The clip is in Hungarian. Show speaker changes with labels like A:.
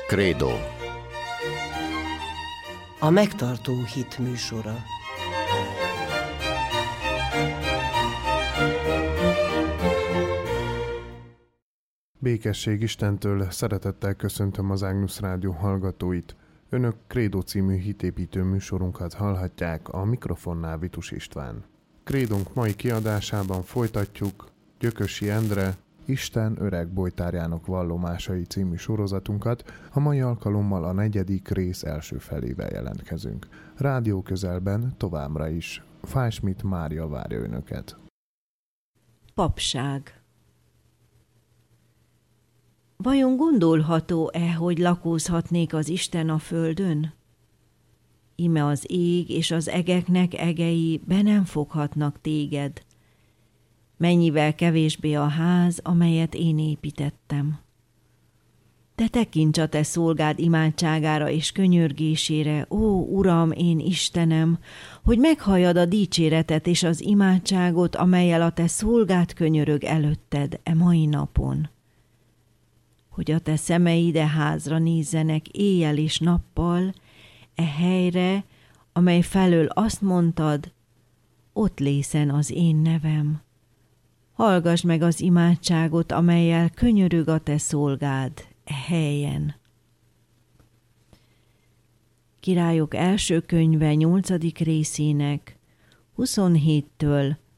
A: Krédó.
B: A megtartó hit műsora.
C: Békesség Istentől, szeretettel köszöntöm az Ágnusz Rádió hallgatóit. Önök Krédó című hitépítő műsorunkat hallhatják, a mikrofonnál Vitus István. Krédónk mai kiadásában folytatjuk Gyökösi Endre Isten öreg bojtárjának vallomásai című sorozatunkat. A mai alkalommal a 4. rész első felével jelentkezünk. Rádió közelben továbbra is Fájsmit Mária várja önöket.
D: Papság. Vajon gondolható-e, hogy lakózhatnék az Isten a földön? Ime az ég és az egeknek egei be nem foghatnak téged. Mennyivel kevésbé a ház, amelyet én építettem. De tekints a te szolgád imádságára és könyörgésére, ó Uram, én Istenem, hogy meghalljad a dicséretet és az imádságot, amellyel a te szolgád könyörög előtted e mai napon. Hogy a te szemeid e házra nézzenek éjjel és nappal, e helyre, amely felől azt mondtad, ott lészen az én nevem. Hallgass meg az imádságot, amellyel könyörög a te szolgád e helyen. Királyok első könyve 8. részének 27-től